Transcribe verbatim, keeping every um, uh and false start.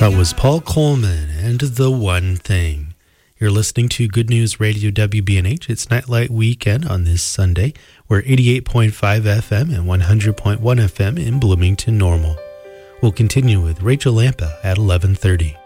That was Paul Coleman and The One Thing. You're listening to Good News Radio W B N H. It's Nightlight Weekend on this Sunday. We're eighty-eight point five F M and one hundred point one F M in Bloomington Normal. We'll continue with Rachel Lampa at eleven thirty.